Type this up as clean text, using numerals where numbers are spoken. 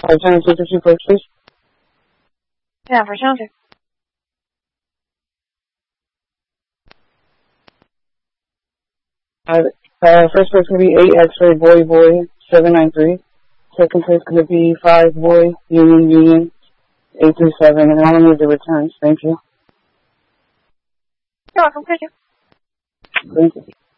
Alternative 52 first, please. Yeah, for shelter. First place going to be 8 X-ray boy 793. Second place going to be 5 boy Union 837. And I'll remove the returns. Thank you. You're welcome. Thank you. Thank you.